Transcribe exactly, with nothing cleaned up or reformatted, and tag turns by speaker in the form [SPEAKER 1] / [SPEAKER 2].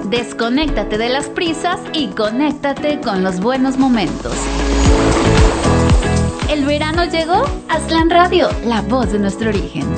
[SPEAKER 1] Desconéctate de las prisas y conéctate con los buenos momentos. ¿El verano llegó? Aztlán Radio, la voz de nuestro origen.